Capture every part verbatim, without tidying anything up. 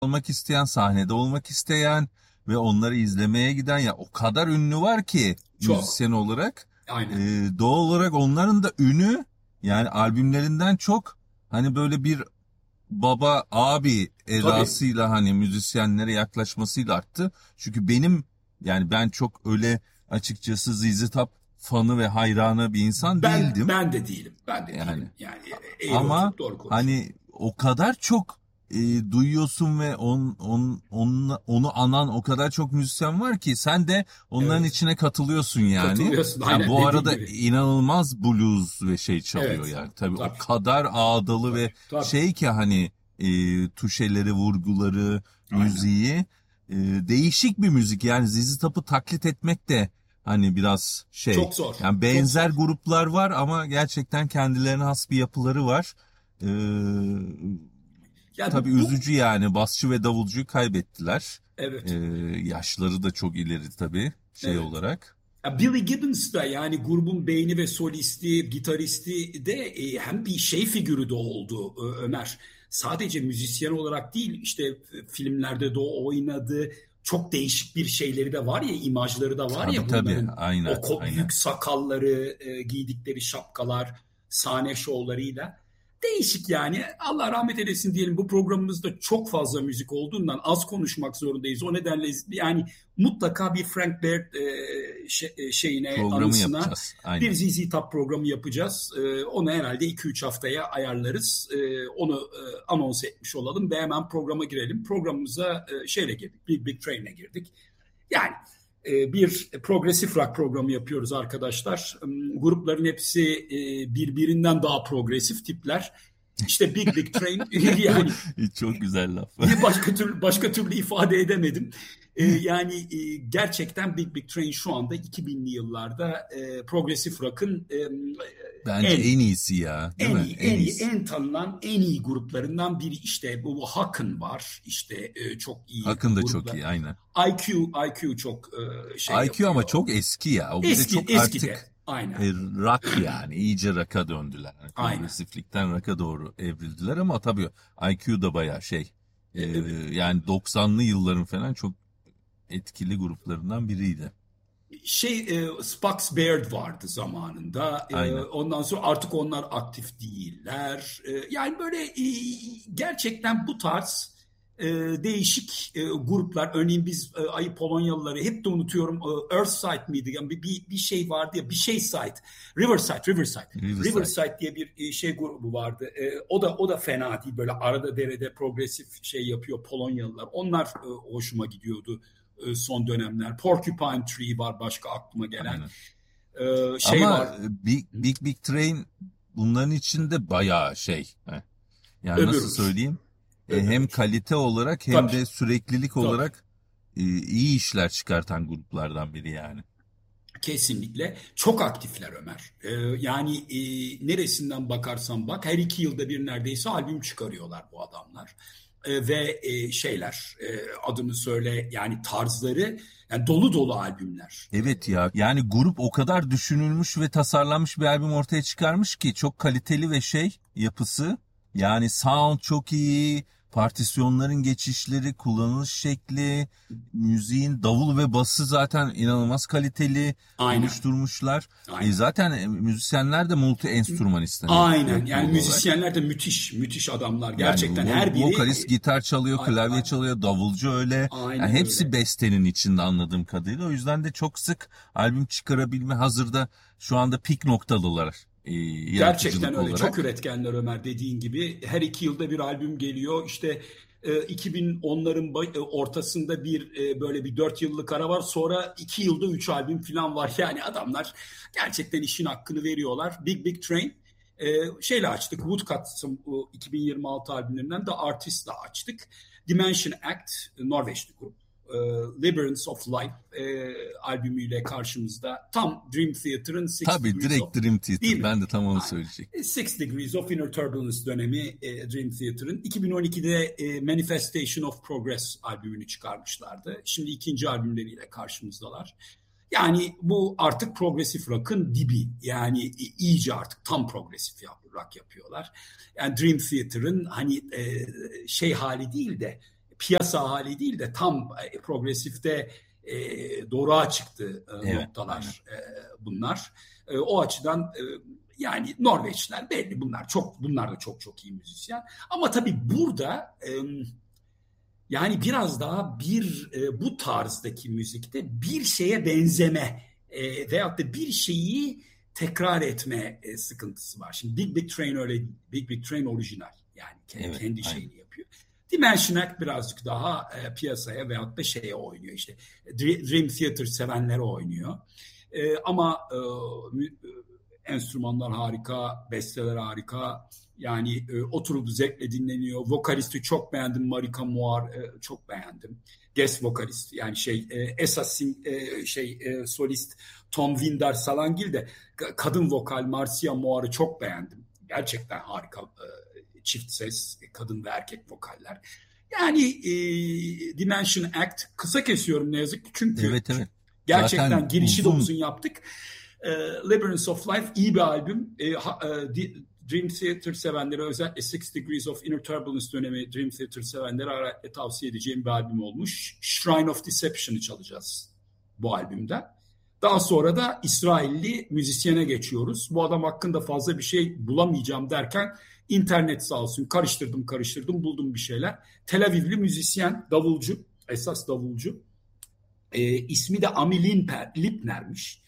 olmak isteyen, sahnede olmak isteyen ve onları izlemeye giden ya o kadar ünlü var ki Çok. müzisyen olarak. Ee, Aynen. doğal olarak onların da ünü yani albümlerinden çok hani böyle bir baba abi Tabii. edasıyla hani müzisyenlere yaklaşmasıyla arttı. Çünkü benim yani ben çok öyle açıkçası Z Z Top fanı ve hayranı bir insan Ben değildim. ben de değilim. Ben de Yani değilim. Yani e, eğri ama oturup doğru konuşalım. hani o kadar çok e, duyuyorsun ve on, on, on, onu anan o kadar çok müzisyen var ki sen de onların Evet. içine katılıyorsun yani. Katılıyorsun. Ya Aynen bu dediğin arada gibi. inanılmaz blues ve şey çalıyor Evet. yani. Tabii o Tabii. kadar ağdalı Tabii. ve Tabii. şey ki hani e, tuşeleri, vurguları, Aynen. müziği e, değişik bir müzik. Yani Z Z Top'u taklit etmek de hani biraz şey. Çok zor. Yani Çok benzer zor. gruplar var ama gerçekten kendilerine has bir yapıları var. Ee, Yani tabii bu üzücü yani basçı ve davulcuyu kaybettiler. Ee, evet. yaşları da çok ileri tabii şey Evet. olarak. Ya Billy Gibbons da yani grubun beyni ve solisti, gitaristi de e, hem bir şey figürü de oldu e, Ömer. Sadece müzisyen olarak değil işte e, filmlerde de o oynadı. Çok değişik bir şeyleri de var ya, imajları da var Tabii ya tabii bunların. O aynen ko- aynen. büyük sakalları, e, giydikleri şapkalar, sahne şovlarıyla. Değişik yani. Allah rahmet eylesin diyelim. Bu programımızda çok fazla müzik olduğundan az konuşmak zorundayız. O nedenle yani mutlaka bir Frank Baird e, şey- e, şeyine, Programı anısına yapacağız bir aynen. Z Z Top programı yapacağız. E, onu herhalde iki üç haftaya ayarlarız. E, onu e, anons etmiş olalım ve hemen programa girelim. Programımıza e, şeyle girdik, Big Big Train'e girdik. Yani e, bir progresif rock programı yapıyoruz arkadaşlar. Grupların hepsi e, birbirinden daha progresif tipler. İşte Big Big Train yani Çok güzel laf. başka türlü başka türlü ifade edemedim. Ee, yani e, gerçekten Big Big Train şu anda iki binli yıllarda e, progresif rock'ın e, Bence en en iyisi ya, değil en mi? iyi, En en iyi, iyisi. en tanınan, en iyi gruplarından biri. İşte bu, bu Haken var. İşte e, çok iyi Akın da çok gruplar. iyi aynen. I Q, I Q çok e, şey I Q ama yapıyor. çok eski ya. O bir de Eski, çok eski de. artık Aynen. e, rock yani. İyice rock'a döndüler. Yani Aynen. progresiflikten rock'a doğru evrildiler ama tabii I Q da bayağı şey. E, e, e, yani doksanlı yılların falan çok etkili gruplarından biriydi. şey e, Spax Baird vardı zamanında. E, Aynen. ondan sonra artık onlar aktif değiller. E, yani böyle e, gerçekten bu tarz e, değişik e, gruplar. Örneğin biz e, Ayı Polonyalıları hep de unutuyorum. E, Earthside miydi? Yani bir, bir, bir şey vardı ya, bir şey site. Riverside, Riverside. Riverside. Riverside diye bir e, şey grubu vardı. E, o da o da fena değil. Böyle arada derede progresif şey yapıyor Polonyalılar. Onlar e, hoşuma gidiyordu e, son dönemler. Porcupine Tree var başka aklıma gelen. Aynen. Ee, şey Ama var. e, Big Big, Big Train bunların içinde bayağı şey. Heh. Yani nasıl Öbürümüz. söyleyeyim? E, hem Öbürümüz. kalite olarak hem Tabii. de süreklilik Tabii. olarak e, iyi işler çıkartan gruplardan biri yani. Kesinlikle. Çok aktifler Ömer. Ee, yani e, neresinden bakarsan bak her iki yılda bir neredeyse albüm çıkarıyorlar bu adamlar. Ee, ve e, şeyler e, adını söyle yani tarzları yani dolu dolu albümler. Evet ya yani grup o kadar düşünülmüş ve tasarlanmış bir albüm ortaya çıkarmış ki çok kaliteli ve şey yapısı yani sound çok iyi, partisyonların geçişleri, kullanılış şekli, müziğin davul ve bası zaten inanılmaz kaliteli Aynen. oluşturmuşlar. E Aynen. zaten e, müzisyenler de multi enstrümanist hani Aynen. direkt Yani doğal olarak. müzisyenler de müthiş, müthiş adamlar. Yani Gerçekten vo- her biri vokalist e, gitar çalıyor, a- klavye a- çalıyor, davulcu öyle. Yani aynen hepsi öyle. bestenin içinde anladığım kadarıyla. O yüzden de çok sık albüm çıkarabilme hazırda şu anda pik noktalılar e, Gerçekten yaratıcılık öyle. Çok olarak. üretkenler Ömer dediğin gibi. Her iki yılda bir albüm geliyor. İşte e, iki bin onların ba- e, ortasında bir e, böyle bir dört yıllık ara var. Sonra iki yılda üç albüm falan var. Yani adamlar gerçekten işin hakkını veriyorlar. Big Big Train e, şeyle açtık. Woodcuts'ın bu iki bin yirmi altı albümlerinden de Artist'le açtık. Dimension Act, Norveçli grup. e, Labyrinths of Life e, albümüyle karşımızda. Tam Dream Theater'ın Six Tabii Degrees of direkt Dream değil Theater. mi? Ben de tam onu Aynen. söyleyecek. Six Degrees of Inner Turbulence dönemi e, Dream Theater'ın. iki bin on ikide e, Manifestation of Progress albümünü çıkarmışlardı. Şimdi ikinci albümleriyle karşımızdalar. Yani bu artık progresif rock'ın dibi. Yani e, iyice artık tam progresif rock yapıyorlar. Yani Dream Theater'ın hani e, şey hali değil de piyasa hali değil de tam e, progresifte e, doğruğa çıktı e, Evet, noktalar e, bunlar. E, o açıdan e, yani Norveçliler belli, bunlar çok bunlar da çok çok iyi müzisyen. Ama tabii burada e, yani biraz daha bir e, bu tarzdaki müzikte bir şeye benzeme e, veyahut da bir şeyi tekrar etme e, sıkıntısı var. Şimdi Big Big Train öyle değil. Big Big Train orijinal. Yani kendi, evet, kendi aynen. şeyini yapıyor. Dimension Act birazcık daha e, piyasaya veyahut da şeye oynuyor. İşte Dream Theater sevenlere oynuyor. E, ama e, enstrümanlar harika, besteler harika. Yani e, oturup zevkle dinleniyor. Vokalisti çok beğendim. Marika Moir e, çok beğendim. Guest vokalist yani şey e, esas e, şey e, solist Tom Windar Salangil de kadın vokal Marcia Moir'ı çok beğendim. Gerçekten harika e, çift ses, kadın ve erkek vokaller. Yani e, Dimension Act kısa kesiyorum ne yazık ki çünkü Evet, evet. gerçekten Zaten girişi uzun. de uzun yaptık. E, Labyrinth of Life iyi bir albüm. E, ha, e, Dream Theater sevenlere özellikle Six Degrees of Inner Turbulence dönemi Dream Theater sevenlere tavsiye edeceğim bir albüm olmuş. Shrine of Deception'ı çalacağız bu albümden. Daha sonra da İsrailli müzisyene geçiyoruz. Bu adam hakkında fazla bir şey bulamayacağım derken internet sağ olsun karıştırdım karıştırdım buldum bir şeyler. Tel Avivli müzisyen, davulcu, esas davulcu. E, ismi de Ami Lipner'miş.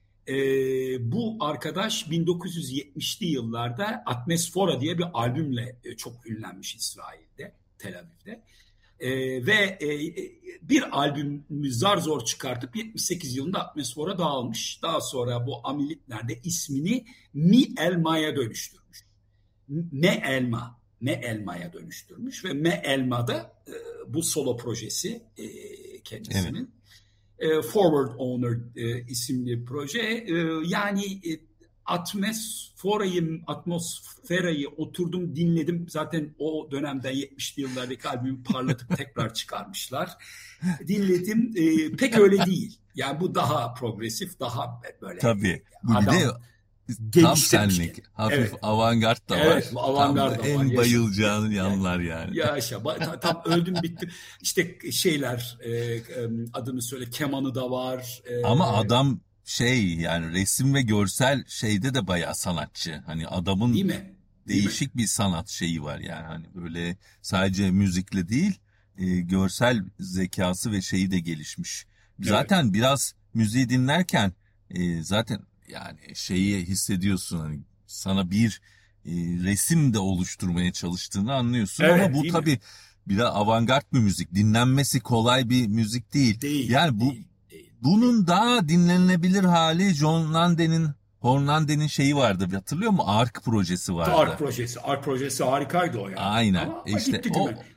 Ee, bu arkadaş bin dokuz yüz yetmişli yıllarda Atmosfora diye bir albümle e, çok ünlenmiş İsrail'de, Tel Aviv'de. Ee, ve e, bir albümü zar zor çıkartıp yetmiş sekiz yılında Atmosfora dağılmış. Daha sonra bu Ami Lipner de ismini Mi Elma'ya dönüştürmüş. Me Elma, Me Elma'ya dönüştürmüş ve Me Elma'da e, bu solo projesi e, kendisinin. Evet. Forward Owner e, isimli proje. E, yani e, Atmosfera'yı, Atmosfera'yı oturdum dinledim. Zaten o dönemde yetmişli yıllardaki albümü parlatıp tekrar çıkarmışlar. Dinledim. E, pek öyle değil. Yani bu daha progresif, daha böyle. Tabii. Bu adam, bir de tam senlik. Hafif evet. Avantgard da var. Evet, avantgard da var. En bayılacağın yanlar yani. Yaşa. Tam öldüm bittim. İşte şeyler e, adını söyle kemanı da var. E, Ama adam şey yani resim ve görsel şeyde de bayağı sanatçı. Hani adamın değil mi? Değil değişik mi? bir sanat şeyi var yani. Hani böyle sadece müzikle değil e, görsel zekası ve şeyi de gelişmiş. Zaten evet. Biraz müziği dinlerken e, zaten yani şeyi hissediyorsun hani sana bir e, resim de oluşturmaya çalıştığını anlıyorsun evet, ama bu tabii biraz avantgard bir müzik. Dinlenmesi kolay bir müzik değil. Değil. Yani bu değil, değil, bunun değil. daha dinlenilebilir hali John Lande'nin Hornande'nin şeyi vardı. Hatırlıyor musun? Ark projesi vardı. Ark projesi. Ark projesi harikaydı o ya. Aynen. Ama, işte gitti o güme.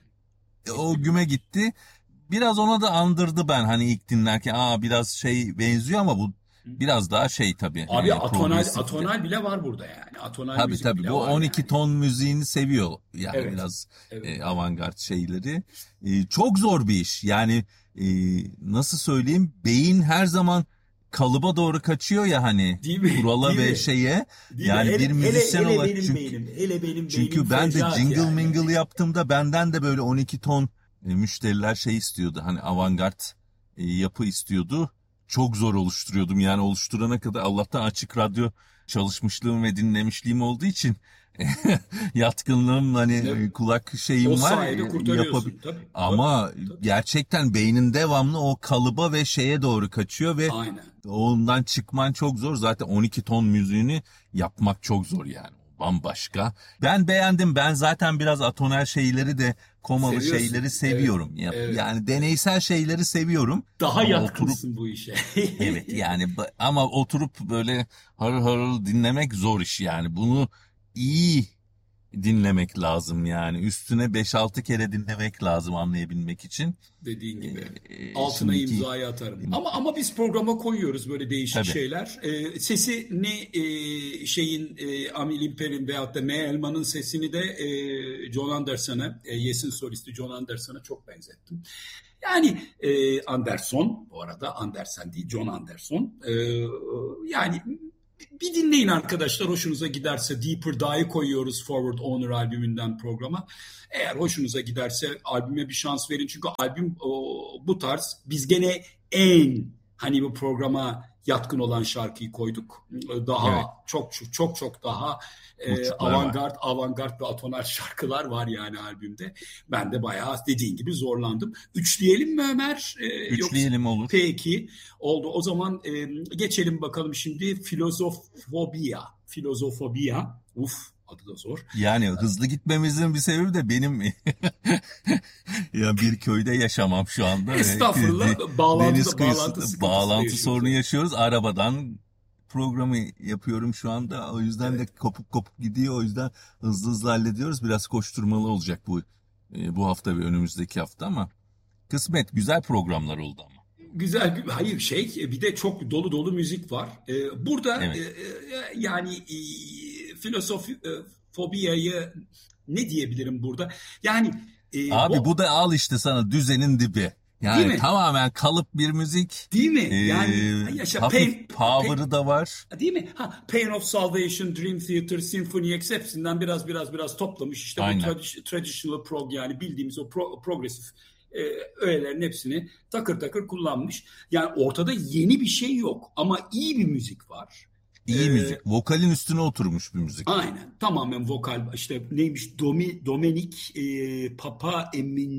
o güme gitti. Biraz ona da andırdı ben hani ilk dinlerken. Aa biraz şey benziyor ama bu biraz daha şey tabii. Abi e, atonal atonal bile var burada yani. Atonal tabii müzik tabii bile bu var on iki yani. ton müziğini seviyor. Yani evet, biraz evet. E, avantgard şeyleri. E, çok zor bir iş. Yani e, nasıl söyleyeyim? Beyin her zaman kalıba doğru kaçıyor ya hani değil mi? kurala değil ve mi? şeye. Değil yani hele, bir müzisyen hele, hele olarak benim çünkü, beynim, hele benim çünkü beynim ben de jingle yani. mingle yaptığımda benden de böyle on iki ton e, müşteriler şey istiyordu. Hani avantgard e, yapı istiyordu. Çok zor oluşturuyordum. Yani oluşturana kadar Allah'tan açık radyo çalışmışlığım ve dinlemişliğim olduğu için yatkınlığım hani ne? kulak şeyim o var. O sayede kurtarıyorsun yapabil- tabii. Ama tabii, tabii. gerçekten beynin devamlı o kalıba ve şeye doğru kaçıyor ve aynen. ondan çıkman çok zor. Zaten on iki ton müziğini yapmak çok zor yani. Bambaşka. Ben beğendim. Ben zaten biraz atonel şeyleri de komalı Seviyorsun. şeyleri seviyorum. Evet, evet. Yani deneysel şeyleri seviyorum. Daha ama yatkınsın oturup, bu işe. evet yani ama oturup böyle harıl harıl dinlemek zor iş yani. Bunu iyi dinlemek lazım yani. Üstüne beş altı kere dinlemek lazım anlayabilmek için. Dediğin gibi. Ee, Altına şimdiki... imzayı atarım. Ama ama biz programa koyuyoruz böyle değişik Tabii. şeyler. Ee, sesini e, şeyin e, Ami Limper'in veyahut da Me Elma'nın sesini de e, John Anderson'a, e, Yes'in solisti John Anderson'a çok benzettim. Yani e, Anderson, bu arada Anderson değil John Anderson. E, yani Bir dinleyin arkadaşlar, hoşunuza giderse. Deeper Dive'ı koyuyoruz Forward Owner albümünden programa. Eğer hoşunuza giderse albüme bir şans verin. Çünkü albüm o, bu tarz. Biz gene en hani bu programa yatkın olan şarkıyı koyduk. Daha evet. çok çok çok daha e, avantgard, avantgard ve atonal şarkılar var yani albümde. Ben de bayağı dediğin gibi zorlandım. Üçleyelim mi Ömer? E, Üçleyelim yoksa... olur. Peki oldu. O zaman e, geçelim bakalım şimdi Filozofobia. Filozofobia. Uf, adı da zor. Yani hızlı gitmemizin bir sebebi de benim ya bir köyde yaşamam şu anda. Estağfurullah. Bağlantı, Deniz kıyısı, bağlantı, bağlantı sorunu yaşıyoruz. Arabadan programı yapıyorum şu anda. O yüzden evet. de kopuk kopuk gidiyor. O yüzden hızlı hızlı hallediyoruz. Biraz koşturmalı olacak bu bu hafta ve önümüzdeki hafta ama kısmet, güzel programlar oldu ama. Güzel, hayır şey bir de çok dolu dolu müzik var. Burada evet. yani filosofi fobiyayı ne diyebilirim burada? Yani abi o... bu da al işte sana düzenin dibi. Yani tamamen kalıp bir müzik. Değil mi? Yani ee, yaşa, hafif pain, power'ı pain, da var. Değil mi? Ha, Pain of Salvation, Dream Theater, Symphony X hepsinden biraz biraz biraz toplamış. İşte Aynen. bu tradi- traditional prog yani bildiğimiz o pro- progresif e, öğelerin hepsini takır takır kullanmış. Yani ortada yeni bir şey yok ama iyi bir müzik var. İyi ee, müzik. Vokalin üstüne oturmuş bir müzik. Aynen. Tamamen vokal. İşte neymiş? Domi, Domenik e, Papa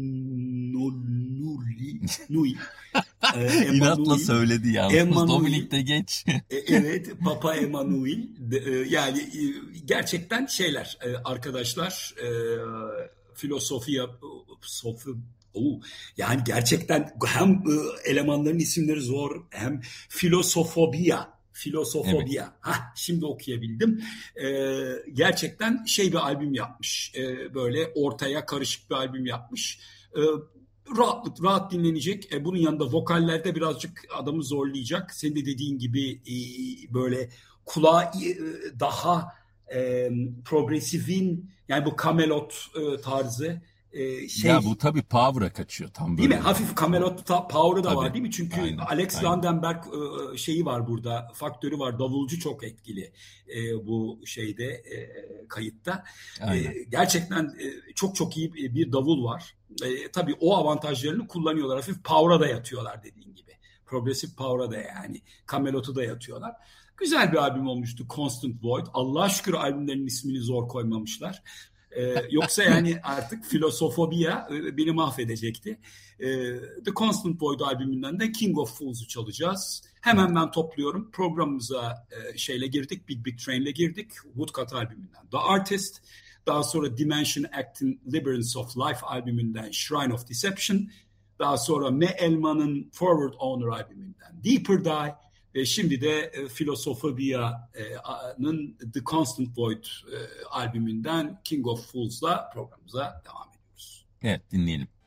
Eminonuli Nui. e, İnatla söyledi yalnız. Dominik de geç. e, evet. Papa Emanuel. E, yani e, gerçekten şeyler e, arkadaşlar e, filosofiya sofi Oo, yani gerçekten hem e, elemanların isimleri zor hem filosofobia Filosofobia. Evet. Hah, şimdi okuyabildim. Ee, gerçekten şey bir albüm yapmış. Ee, böyle ortaya karışık bir albüm yapmış. Ee, rahatlık, rahat dinlenecek. Ee, bunun yanında vokallerde birazcık adamı zorlayacak. Senin de dediğin gibi e, böyle kulağa e, daha e, progresifin yani bu Camelot e, tarzı şey. Ya bu tabii power'a kaçıyor tam böyle. Değil mi? Hafif Camelot power'ı da tabii. Var değil mi? Çünkü aynen, Alex aynen. Landenberg şeyi var burada. Faktörü var. Davulcu çok etkili bu şeyde kayıtta. Aynen. Gerçekten çok çok iyi bir davul var. Tabii o avantajlarını kullanıyorlar. Hafif power'a da yatıyorlar dediğin gibi. Progressive power'a da yani. Camelot'u da yatıyorlar. Güzel bir albüm olmuştu Constant Void. Allah'a şükür albümlerin ismini zor koymamışlar. Ee, yoksa yani artık filosofobia e, beni mahvedecekti. Ee, The Constant Void albümünden de King of Fools'u çalacağız. Hemen ben topluyorum. Programımıza e, şeyle girdik. Big Big Train'le girdik. Woodcut albümünden The Artist. Daha sonra Dimension Act'in Labyrinths of Life albümünden Shrine of Deception. Daha sonra Me Elman'ın Forward Owner albümünden Deeper Dive. Ve şimdi de e, Filosofobia'nın The Constant Void e, albümünden King of Fools'la programımıza devam ediyoruz. Evet, dinleyelim.